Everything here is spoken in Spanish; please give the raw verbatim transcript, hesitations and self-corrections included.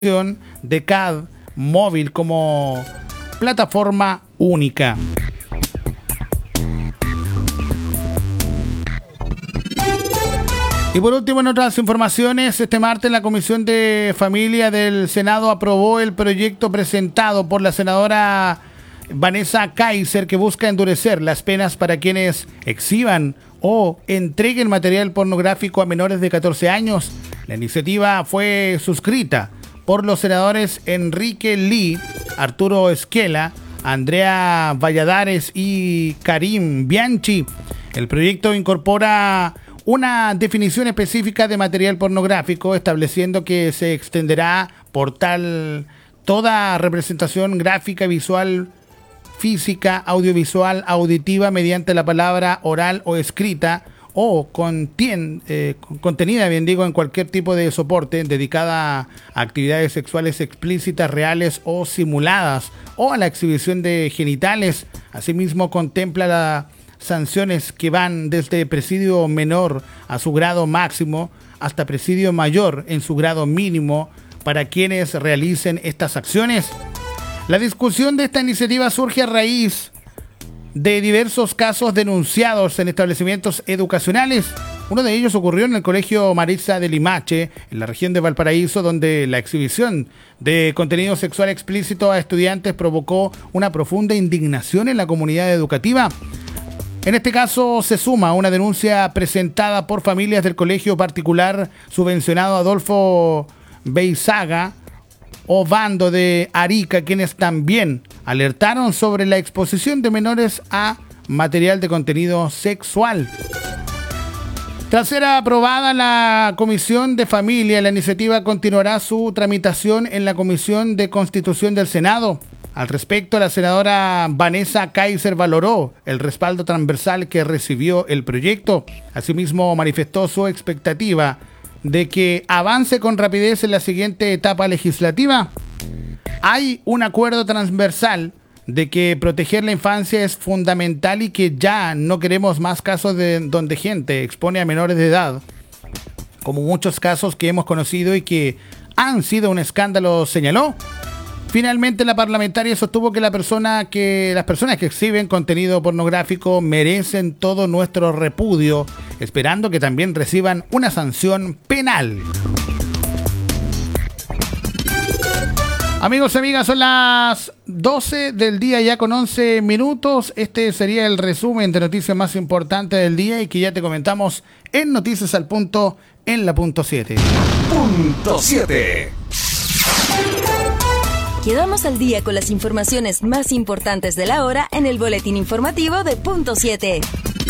de C A D móvil como plataforma única. Y por último, en otras informaciones, este martes la Comisión de Familia del Senado aprobó el proyecto presentado por la senadora Vanessa Kaiser, que busca endurecer las penas para quienes exhiban o entreguen material pornográfico a menores de catorce años. La iniciativa fue suscrita por los senadores Enrique Lee, Arturo Esquela, Andrea Valladares y Karim Bianchi. El proyecto incorpora una definición específica de material pornográfico, estableciendo que se extenderá por tal toda representación gráfica, visual, física, audiovisual, auditiva, mediante la palabra oral o escrita, o contien, eh, contenida, bien digo, en cualquier tipo de soporte dedicada a actividades sexuales explícitas, reales o simuladas, o a la exhibición de genitales. Asimismo, contempla las sanciones que van desde presidio menor a su grado máximo hasta presidio mayor en su grado mínimo para quienes realicen estas acciones. La discusión de esta iniciativa surge a raíz de diversos casos denunciados en establecimientos educacionales. Uno de ellos ocurrió en el Colegio Marisa de Limache, en la región de Valparaíso, donde la exhibición de contenido sexual explícito a estudiantes provocó una profunda indignación en la comunidad educativa. En este caso se suma una denuncia presentada por familias del colegio particular subvencionado Adolfo Beizaga Obando de Arica, quienes también alertaron sobre la exposición de menores a material de contenido sexual. Tras ser aprobada la Comisión de Familia, la iniciativa continuará su tramitación en la Comisión de Constitución del Senado. Al respecto, la senadora Vanessa Kaiser valoró el respaldo transversal que recibió el proyecto. Asimismo, manifestó su expectativa de que avance con rapidez en la siguiente etapa legislativa. Hay un acuerdo transversal de que proteger la infancia es fundamental y que ya no queremos más casos de donde gente expone a menores de edad, como muchos casos que hemos conocido y que han sido un escándalo, señaló. Finalmente, la parlamentaria sostuvo que, la persona que las personas que exhiben contenido pornográfico merecen todo nuestro repudio, esperando que también reciban una sanción penal. Amigos y amigas, son las doce del día ya con once minutos. Este sería el resumen de noticias más importantes del día y que ya te comentamos en Noticias al Punto en la punto siete. Punto siete. Quedamos al día con las informaciones más importantes de la hora en el boletín informativo de Punto siete.